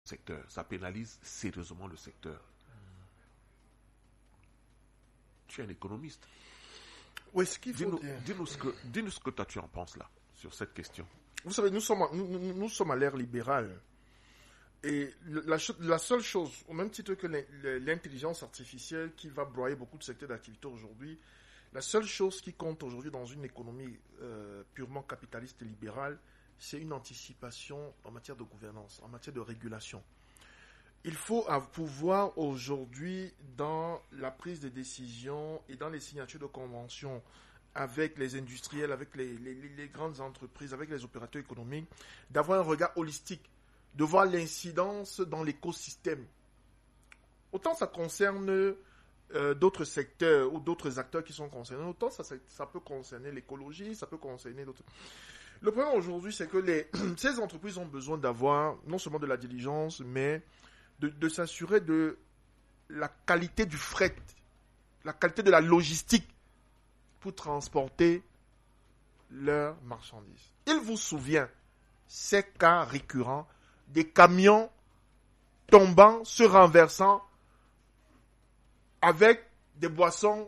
secteur. Ça pénalise sérieusement le secteur. Tu es un économiste. Oui, ce qu'il faut dis-nous ce que toi tu en penses là, sur cette question. Vous savez, nous sommes à l'ère libérale. Et la seule chose, au même titre que l'intelligence artificielle qui va broyer beaucoup de secteurs d'activité aujourd'hui, la seule chose qui compte aujourd'hui dans une économie purement capitaliste et libérale, c'est une anticipation en matière de gouvernance, en matière de régulation. Il faut pouvoir aujourd'hui, dans la prise de décision et dans les signatures de conventions avec les industriels, avec les grandes entreprises, avec les opérateurs économiques, d'avoir un regard holistique, de voir l'incidence dans l'écosystème. Autant ça concerne d'autres secteurs ou d'autres acteurs qui sont concernés, autant ça peut concerner l'écologie, ça peut concerner d'autres. Le problème aujourd'hui, c'est que ces entreprises ont besoin d'avoir non seulement de la diligence, mais de s'assurer de la qualité du fret, la qualité de la logistique pour transporter leurs marchandises. Il vous souvient ces cas récurrents des camions tombant, se renversant avec des boissons.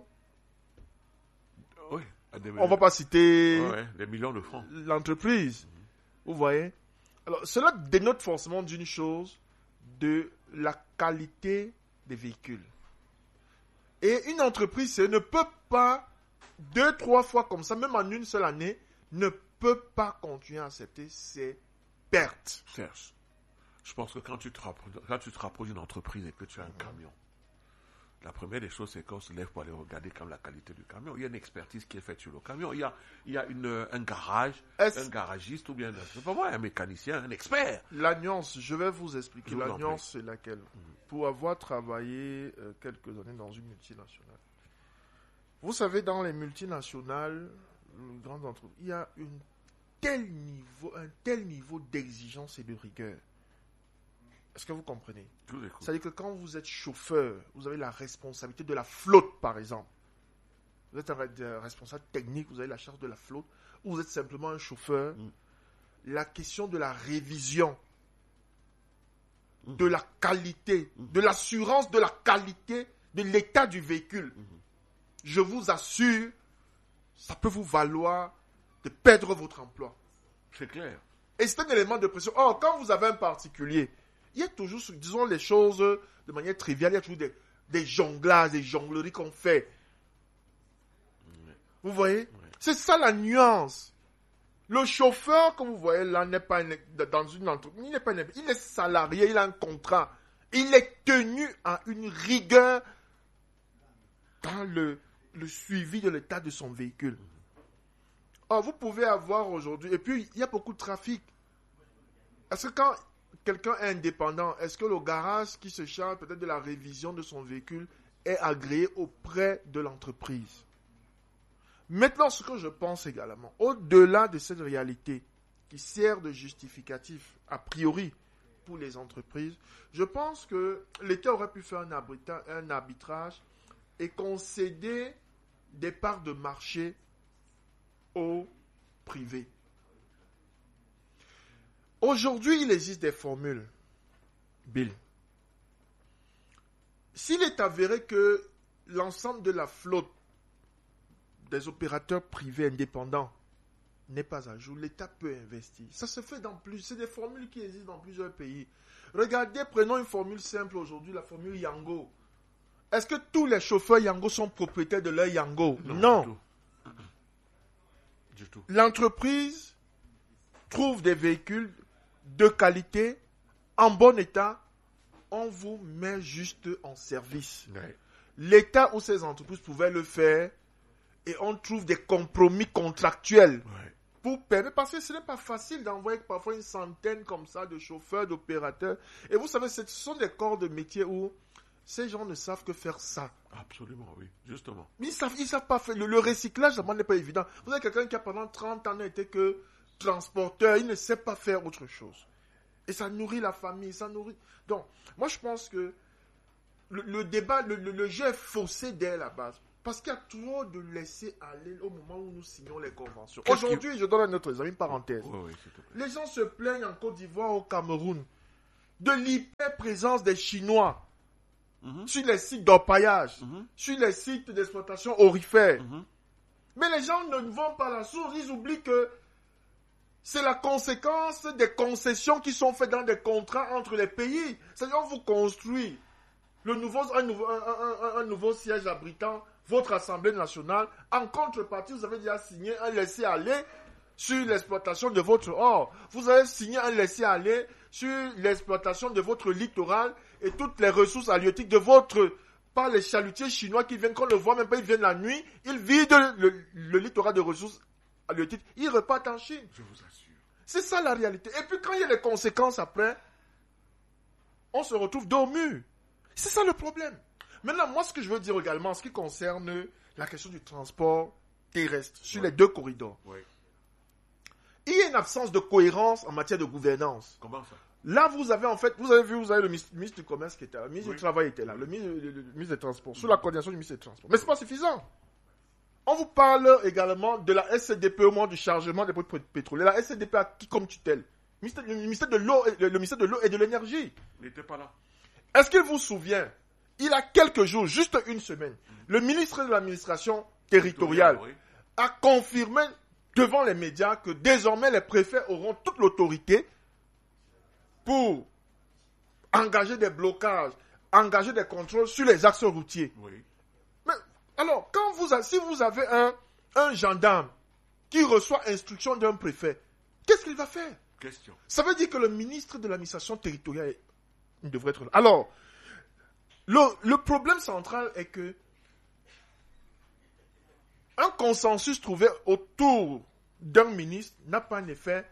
Oui, on ne va pas citer des millions de francs. L'entreprise. Vous voyez? Alors, cela dénote forcément d'une chose, de la qualité des véhicules. Et une entreprise ne peut pas, 2-3 fois comme ça, même en une seule année, ne peut pas continuer à accepter ces pertes. Serge, je pense que quand tu te rapproches d'une entreprise et que tu as un camion, la première des choses, c'est qu'on se lève pour aller regarder comme la qualité du camion. Il y a une expertise qui est faite sur le camion. Il y a un garage, un garagiste ou bien, je sais pas moi, un mécanicien, un expert. La nuance, je vais vous expliquer. La nuance, c'est laquelle? Pour avoir travaillé quelques années dans une multinationale. Vous savez, dans les multinationales, les grandes entreprises, il y a un tel niveau d'exigence et de rigueur. Est-ce que vous comprenez? C'est-à-dire que quand vous êtes chauffeur, vous avez la responsabilité de la flotte, par exemple. Vous êtes un responsable technique, vous avez la charge de la flotte, ou vous êtes simplement un chauffeur. La question de la révision, de la qualité, de l'assurance de la qualité de l'état du véhicule, je vous assure, ça peut vous valoir de perdre votre emploi. C'est clair. Et c'est un élément de pression. Or, quand vous avez un particulier, il y a toujours, disons les choses de manière triviale, il y a toujours des jonglages, des jongleries qu'on fait. Vous voyez? C'est ça la nuance. Le chauffeur que vous voyez là n'est pas dans une entreprise, il est salarié, il a un contrat. Il est tenu à une rigueur dans le suivi de l'état de son véhicule. Or, vous pouvez avoir aujourd'hui, et puis il y a beaucoup de trafic. Est-ce que quand quelqu'un est indépendant, est-ce que le garage qui se charge peut-être de la révision de son véhicule est agréé auprès de l'entreprise? Maintenant, ce que je pense également, au-delà de cette réalité qui sert de justificatif a priori pour les entreprises, je pense que l'État aurait pu faire un arbitrage et concéder des parts de marché au privé. Aujourd'hui, il existe des formules. Bill. S'il est avéré que l'ensemble de la flotte des opérateurs privés indépendants n'est pas à jour, l'État peut investir. Ça se fait c'est des formules qui existent dans plusieurs pays. Regardez, prenons une formule simple aujourd'hui, la formule Yango. Est-ce que tous les chauffeurs Yango sont propriétaires de leur Yango? Non. Du tout. L'entreprise trouve des véhicules de qualité, en bon état, on vous met juste en service. Ouais. L'État ou ces entreprises pouvaient le faire et on trouve des compromis contractuels pour permettre, parce que ce n'est pas facile d'envoyer parfois une centaine comme ça de chauffeurs, d'opérateurs. Et vous savez, ce sont des corps de métier où ces gens ne savent que faire ça. Absolument, oui, justement. Mais ils savent pas faire. Le recyclage, ça n'est pas évident. Vous avez quelqu'un qui a pendant 30 ans n'était que transporteur, il ne sait pas faire autre chose. Et ça nourrit la famille, ça nourrit... Donc, moi je pense que le débat, le jeu est faussé dès la base. Parce qu'il y a trop de laisser aller au moment où nous signons les conventions. Aujourd'hui, je donne à notre exemple une parenthèse. Oui, les gens se plaignent en Côte d'Ivoire, au Cameroun, de l'hyper-présence des Chinois sur les sites d'orpaillage, sur les sites d'exploitation aurifère. Mais les gens ne vont pas à la source, ils oublient que c'est la conséquence des concessions qui sont faites dans des contrats entre les pays. C'est-à-dire qu'on vous construit un nouveau siège abritant votre Assemblée nationale. En contrepartie, vous avez déjà signé un laisser-aller sur l'exploitation de votre or. Vous avez signé un laisser-aller sur l'exploitation de votre littoral et toutes les ressources halieutiques de votre... Par les chalutiers chinois qui viennent, qu'on ne voit même pas, ils viennent la nuit, ils vident le littoral de ressources halieutiques, ils repartent en Chine. Je vous assure. C'est ça la réalité. Et puis quand il y a les conséquences après, on se retrouve dos au mur. C'est ça le problème. Maintenant, moi, ce que je veux dire également, en ce qui concerne la question du transport terrestre sur les deux corridors, il y a une absence de cohérence en matière de gouvernance. Comment ça? Là, vous avez le ministre du Commerce qui était là, le ministre du Travail était là, le ministre des Transports, sous la coordination du ministre des Transports. Mais ce n'est pas suffisant. On vous parle également de la SCDP au moment du chargement des produits pétroliers. La SCDP a qui comme tutelle? Le ministère de l'eau et de l'énergie. Il n'était pas là. Est-ce qu'il vous souvient, il y a quelques jours, juste une semaine, le ministre de l'administration territoriale a confirmé devant les médias que désormais les préfets auront toute l'autorité pour engager des blocages, engager des contrôles sur les axes routiers. Oui. Mais alors, si vous avez un gendarme qui reçoit instruction d'un préfet, qu'est-ce qu'il va faire? Question. Ça veut dire que le ministre de l'administration territoriale devrait être là. Alors, le problème central est que un consensus trouvé autour d'un ministre n'a pas un effet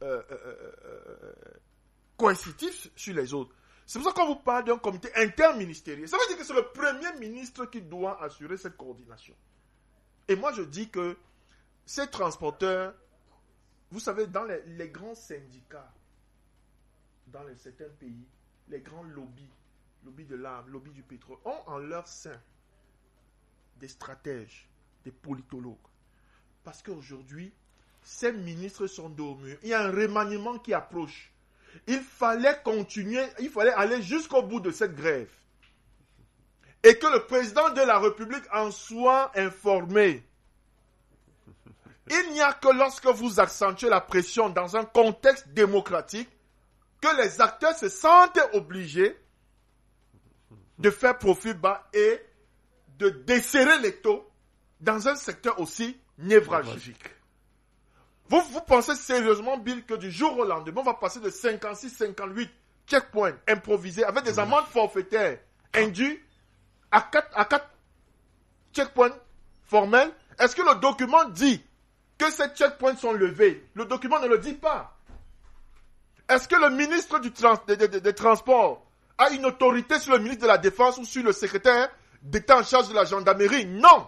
coercitif sur les autres. C'est pour ça qu'on vous parle d'un comité interministériel. Ça veut dire que c'est le premier ministre qui doit assurer cette coordination. Et moi, je dis que ces transporteurs, vous savez, dans les grands syndicats, dans certains pays, les grands lobbies de l'arme, lobby du pétrole, ont en leur sein des stratèges, des politologues. Parce qu'aujourd'hui, ces ministres sont dos au mur. Il y a un remaniement qui approche. Il fallait continuer, il fallait aller jusqu'au bout de cette grève. Et que le président de la République en soit informé. Il n'y a que lorsque vous accentuez la pression dans un contexte démocratique que les acteurs se sentent obligés de faire profil bas et de desserrer les taux dans un secteur aussi névralgique. Vous pensez sérieusement, Bill, que du jour au lendemain, on va passer de 56-58 checkpoints improvisés avec des amendes forfaitaires indues à 4 checkpoints formels? Est-ce que le document dit que ces checkpoints sont levés? Le document ne le dit pas. Est-ce que le ministre des Transports a une autorité sur le ministre de la Défense ou sur le secrétaire d'État en charge de la gendarmerie? Non.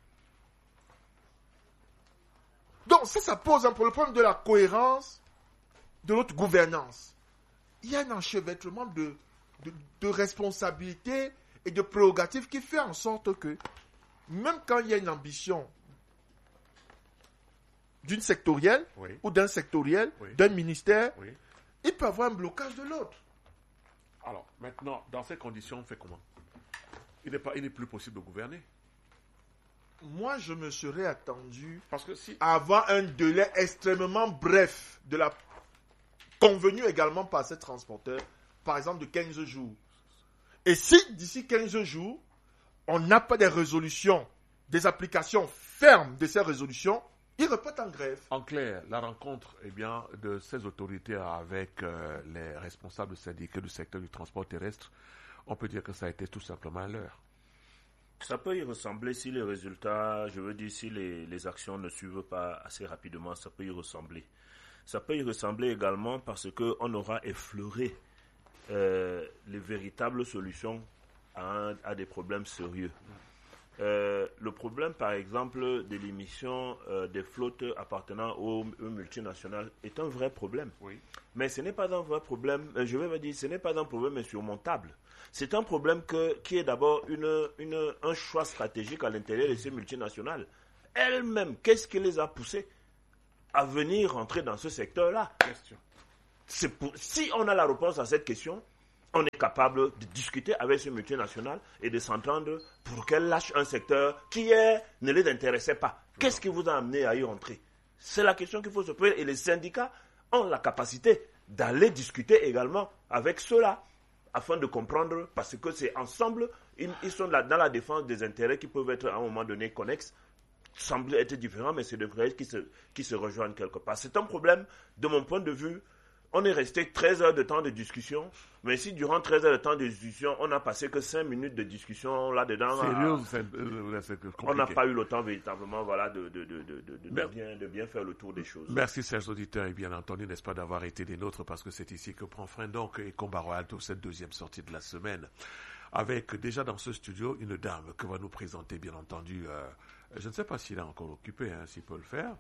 Donc, ça pose un problème de la cohérence de notre gouvernance. Il y a un enchevêtrement de responsabilités et de prérogatives qui fait en sorte que, même quand il y a une ambition d'une sectorielle ou d'un sectoriel, d'un ministère, il peut y avoir un blocage de l'autre. Alors, maintenant, dans ces conditions, on fait comment? Il n'est plus possible de gouverner. Moi, je me serais attendu Parce que à avoir un délai extrêmement bref convenu également par ces transporteurs, par exemple de 15 jours. Et si d'ici 15 jours, on n'a pas des résolutions, des applications fermes de ces résolutions, ils repartent en grève. En clair, la rencontre de ces autorités avec les responsables syndiqués du secteur du transport terrestre, on peut dire que ça a été tout simplement à l'heure. Ça peut y ressembler si les résultats, si les actions ne suivent pas assez rapidement, ça peut y ressembler. Ça peut y ressembler également parce qu'on aura effleuré les véritables solutions à des problèmes sérieux. Le problème, par exemple, de l'émission des flottes appartenant aux multinationales est un vrai problème. Oui. Mais ce n'est pas un vrai problème, ce n'est pas un problème insurmontable. C'est un problème qui est d'abord un choix stratégique à l'intérieur de ces multinationales. Elles-mêmes, qu'est-ce qui les a poussées à venir rentrer dans ce secteur-là? Question. Si on a la réponse à cette question, on est capable de discuter avec ce multinational et de s'entendre pour qu'elle lâche un secteur qui ne les intéressait pas. Qu'est-ce qui vous a amené à y entrer? C'est la question qu'il faut se poser. Et les syndicats ont la capacité d'aller discuter également avec ceux-là afin de comprendre, parce que c'est ensemble, ils sont là dans la défense des intérêts qui peuvent être à un moment donné connexes, semblent être différents, mais c'est des intérêts qui se rejoignent quelque part. C'est un problème, de mon point de vue. On est resté 13 heures de temps de discussion, mais si durant 13 heures de temps de discussion, on n'a passé que 5 minutes de discussion là-dedans, on n'a pas eu le temps véritablement de bien faire le tour des choses. Merci, chers auditeurs, et bien entendu, n'est-ce pas, d'avoir été des nôtres, parce que c'est ici que prend fin donc Combat Royal pour cette deuxième sortie de la semaine. Avec déjà dans ce studio une dame que va nous présenter, bien entendu, je ne sais pas s'il est encore occupé, s'il peut le faire.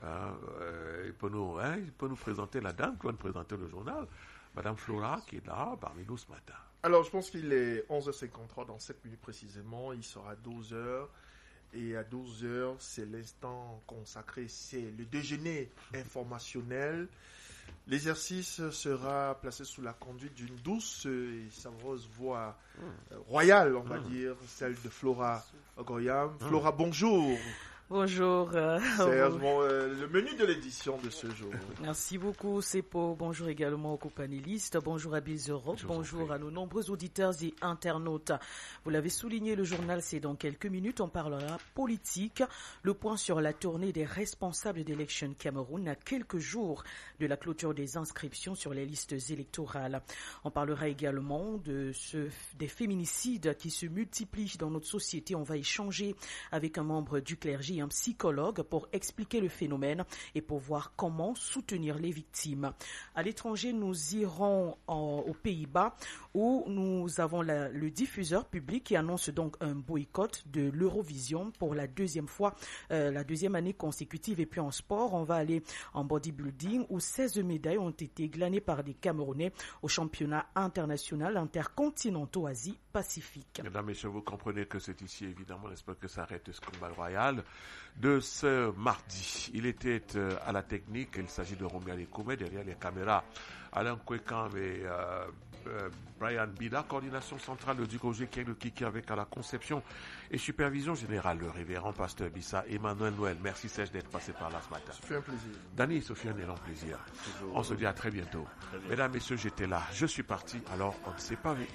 Il peut nous présenter la dame qui va nous présenter le journal, Madame Flora, qui est là parmi nous ce matin. Alors, je pense qu'il est 11h53, dans 7 minutes précisément. Il sera 12h. Et à 12h, c'est l'instant consacré, c'est le déjeuner informationnel. L'exercice sera placé sous la conduite d'une douce et savoureuse voix royale, on va dire, celle de Flora Ogoyam. Flora, bonjour. Bonjour. Sérieusement, le menu de l'édition de ce jour. Merci beaucoup, Sepo. Bonjour également aux co-panélistes. Bonjour à Biz Europe. Bonjour à nos nombreux auditeurs et internautes. Vous l'avez souligné, le journal, c'est dans quelques minutes. On parlera politique. Le point sur la tournée des responsables d'Election Cameroun à quelques jours de la clôture des inscriptions sur les listes électorales. On parlera également des féminicides qui se multiplient dans notre société. On va échanger avec un membre du clergé, un psychologue, pour expliquer le phénomène et pour voir comment soutenir les victimes. À l'étranger, nous irons aux Pays-Bas où nous avons le diffuseur public qui annonce donc un boycott de l'Eurovision pour la deuxième fois, la deuxième année consécutive. Et puis en sport, on va aller en bodybuilding où 16 médailles ont été glanées par des Camerounais au championnat international intercontinentaux Asie-Pacifique. Mesdames, Messieurs, vous comprenez que c'est ici, évidemment, n'est-ce pas, que s'arrête ce combat royal de ce mardi. Il était à la technique, il s'agit de Romuald Ekoume, derrière les caméras, Alain Kwekam et Brian Bida, coordination centrale de Duc le Kiki avec à la conception et supervision générale, le révérend pasteur Bissa, Emmanuel Noël. Merci Serge d'être passé par là ce matin. Ça fait un plaisir. Dany et Sophie, un énorme plaisir. Toujours. On se dit à très bientôt. Mesdames, Messieurs, j'étais là, je suis parti, alors on ne s'est pas vu.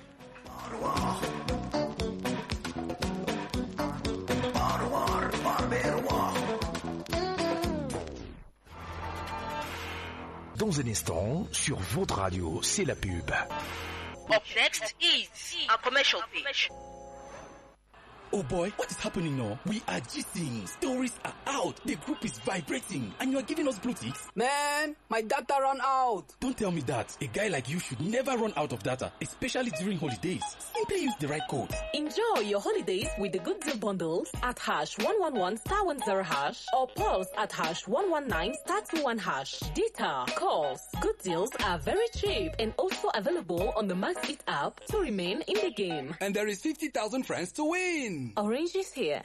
Dans un instant, sur votre radio, c'est la pub. Up next is a commercial page. Oh boy, what is happening now? We are gisting. Stories are out. The group is vibrating. And you are giving us blue ticks? Man, my data ran out. Don't tell me that. A guy like you should never run out of data, especially during holidays. Simply use the right code. Enjoy your holidays with the Good Deal bundles at #111*10# or pulse at #119*21#. Data, calls, good deals are very cheap and also available on the Max It app to remain in the game. And there is 50,000 friends to win. Orange is here.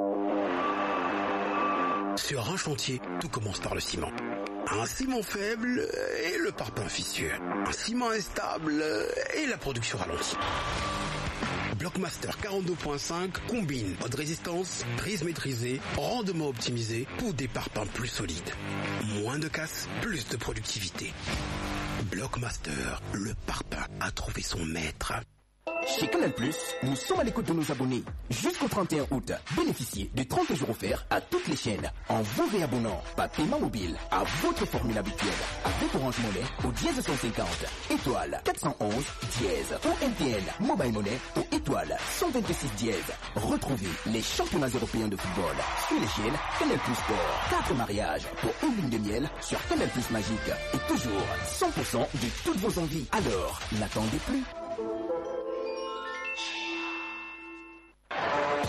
Sur un chantier, tout commence par le ciment. Un ciment faible et le parpaing vicieux. Un ciment instable et la production ralentie. Blockmaster 42.5 combine haute résistance, prise maîtrisée, rendement optimisé pour des parpaings plus solides. Moins de casse, plus de productivité. Blockmaster, le parpaing a trouvé son maître. Chez Canal+, nous sommes à l'écoute de nos abonnés. Jusqu'au 31 août, bénéficiez de 30 jours offerts à toutes les chaînes en vous réabonnant par paiement mobile à votre formule habituelle avec Orange Money au dièse 150, étoile 411 dièse ou MTN Mobile Money au étoile 126 dièse. Retrouvez les championnats européens de football sur les chaînes Canal+ Sport. 4 mariages pour une lune de miel sur Canal+ Magique et toujours 100% de toutes vos envies. Alors, n'attendez plus.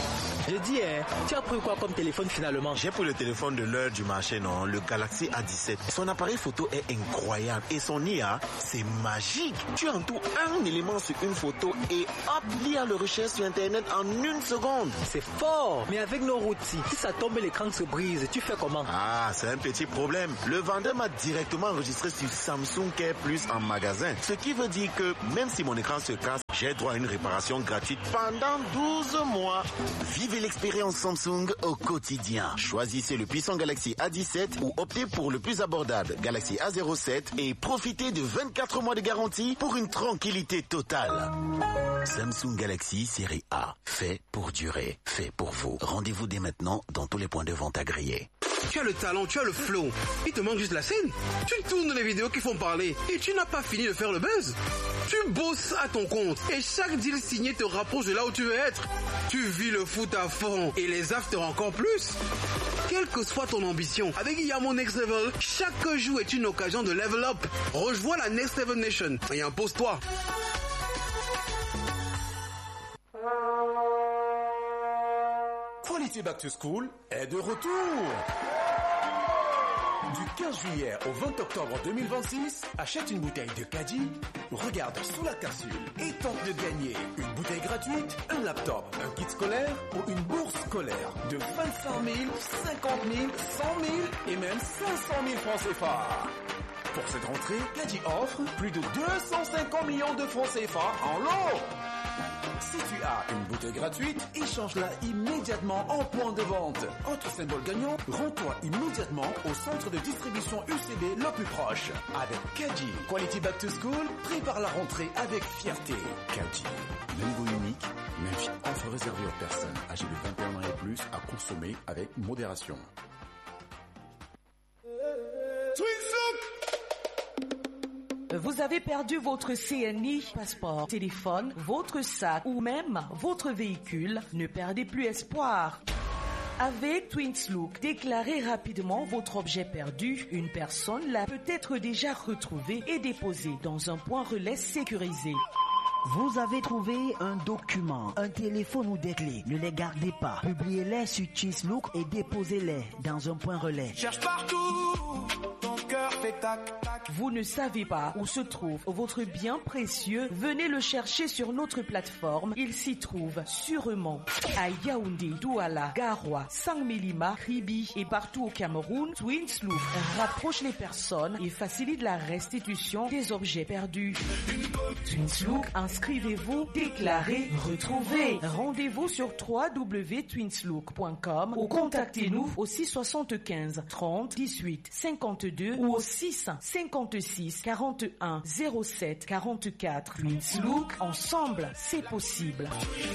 Je dis, tu as pris quoi comme téléphone finalement? J'ai pris le téléphone de l'heure du marché, non, le Galaxy A17. Son appareil photo est incroyable et son IA, c'est magique. Tu entoures un élément sur une photo et hop, l'IA le recherche sur Internet en 1 seconde. C'est fort, mais avec nos routiers, si ça tombe et l'écran se brise, tu fais comment? Ah, c'est un petit problème. Le vendeur m'a directement enregistré sur Samsung Care Plus en magasin. Ce qui veut dire que même si mon écran se casse, j'ai droit à une réparation gratuite pendant 12 mois. Vivez l'expérience Samsung au quotidien. Choisissez le puissant Galaxy A17 ou optez pour le plus abordable Galaxy A07 et profitez de 24 mois de garantie pour une tranquillité totale. Samsung Galaxy série A, fait pour durer, fait pour vous. Rendez-vous dès maintenant dans tous les points de vente agréés. Tu as le talent, tu as le flow. Il te manque juste la scène. Tu tournes les vidéos qui font parler et tu n'as pas fini de faire le buzz. Tu bosses à ton compte et chaque deal signé te rapproche de là où tu veux être. Tu vis le foot à fond et les afters encore plus. Quelle que soit ton ambition, avec Yamo Next Level, chaque jour est une occasion de level up. Rejoins la Next Level Nation et impose-toi. Quality Back to School est de retour. Du 15 juillet au 20 octobre 2026, achète une bouteille de Caddy, regarde sous la capsule et tente de gagner une bouteille gratuite, un laptop, un kit scolaire ou une bourse scolaire de 25 000, 50 000, 100 000 et même 500 000 francs CFA. Pour cette rentrée, Caddy offre plus de 250 millions de francs CFA en lot. Si tu as une bouteille gratuite, échange-la immédiatement en point de vente. Autre symbole gagnant, rends-toi immédiatement au centre de distribution UCB le plus proche. Avec Caddy, Quality Back to School, prépare la rentrée avec fierté. Caddy, même goût unique, même offre réservée aux personnes âgées de 21 ans et plus à consommer avec modération. Vous avez perdu votre CNI, passeport, téléphone, votre sac ou même votre véhicule? Ne perdez plus espoir. Avec Twinslook, déclarez rapidement votre objet perdu. Une personne l'a peut-être déjà retrouvé et déposé dans un point relais sécurisé. Vous avez trouvé un document, un téléphone ou des clés. Ne les gardez pas. Publiez-les sur Twinslook et déposez-les dans un point relais. Cherche partout, ton cœur fait tac. Vous ne savez pas où se trouve votre bien précieux? Venez le chercher sur notre plateforme. Il s'y trouve sûrement. À Yaoundé, Douala, Garoua, Sangmilima, Kribi et partout au Cameroun, Twinslook rapproche les personnes et facilite la restitution des objets perdus. Twinslook, inscrivez-vous, déclarez, retrouvez. Rendez-vous sur www.twinslook.com ou contactez-nous au 675 30 18 52 ou au 6 56 41 07 44. Twinslook, ensemble, c'est possible.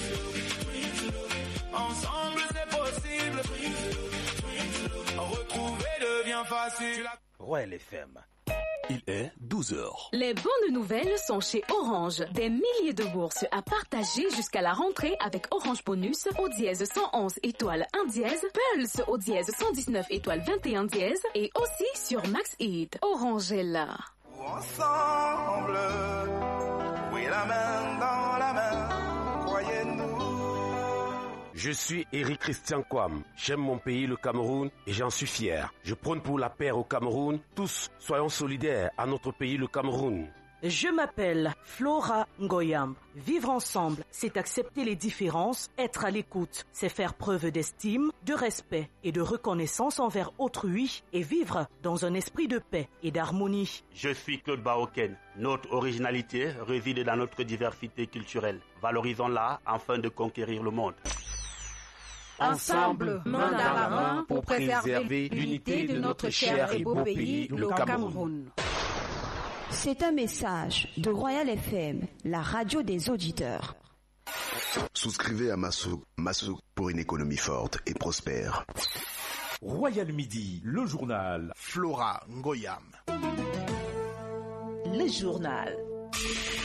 Ensemble, c'est possible. Retrouver devient facile. Royal FM. Il est 12h. Les bonnes nouvelles sont chez Orange. Des milliers de bourses à partager jusqu'à la rentrée avec Orange Bonus au dièse 111 étoile 1 dièse, Pulse au dièse 119 étoile 21 dièse et aussi sur Max Hit. Orange est là. Ensemble, oui, la main dans la main, croyez-nous. Je suis Eric Christian Kwam. J'aime mon pays, le Cameroun, et j'en suis fier. Je prône pour la paix au Cameroun. Tous, soyons solidaires à notre pays, le Cameroun. Je m'appelle Flora Ngoyam. Vivre ensemble, c'est accepter les différences, être à l'écoute, c'est faire preuve d'estime, de respect et de reconnaissance envers autrui et vivre dans un esprit de paix et d'harmonie. Je suis Claude Baoken. Notre originalité réside dans notre diversité culturelle. Valorisons-la afin de conquérir le monde. Ensemble, main dans la main, pour préserver l'unité de notre cher et beau pays, le Cameroun. C'est un message de Royal FM, la radio des auditeurs. Souscrivez à Massouk pour une économie forte et prospère. Royal Midi, le journal. Flora Ngoyam. Le journal.